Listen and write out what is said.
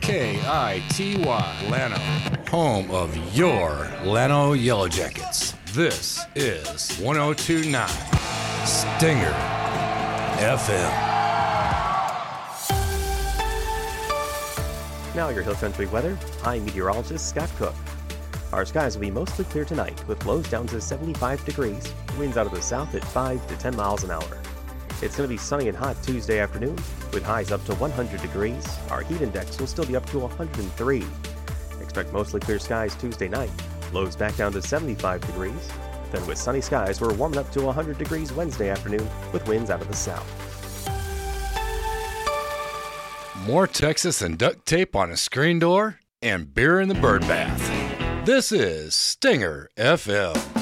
KITY Llano, home of your Llano Yellow Jackets. This is 1029 Stinger FM. Now your Hill Country weather. I'm meteorologist Scott Cook. Our skies will be mostly clear tonight with lows down to 75 degrees, winds out of the south at 5 to 10 miles an hour. It's going to be sunny and hot Tuesday afternoon with highs up to 100 degrees. Our heat index will still be up to 103. Expect mostly clear skies Tuesday night, lows back down to 75 degrees. Then with sunny skies, we're warming up to 100 degrees Wednesday afternoon with winds out of the south. More Texas and duct tape on a screen door and beer in the bird bath. This is Stinger FM.